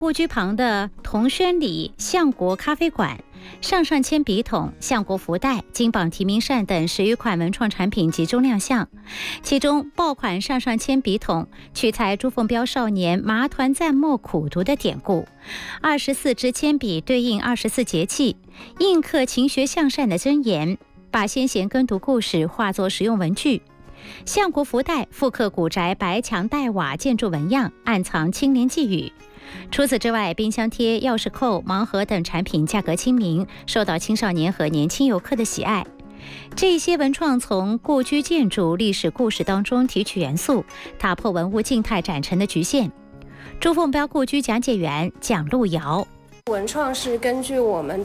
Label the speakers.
Speaker 1: 故居旁的同宣里相国咖啡馆、上铅笔筒、相国福袋、金榜题名扇等10余款文创产品集中亮相。其中爆款上铅笔筒取材朱凤彪少年麻团赞墨苦读的典故，24支铅笔对应24节气，印刻勤学向善的箴言，把先贤耕读故事化作实用文具。相国福袋复刻古宅白墙黛瓦建筑纹样，暗藏清廉寄语。除此之外，冰箱贴、钥匙扣、盲盒等产品价格亲民，受到青少年和年轻游客的喜爱。这些文创从故居建筑历史故事当中提取元素，打破文物静态展陈的局限。朱凤彪故居讲解员蒋路瑶：
Speaker 2: 文创是根据我们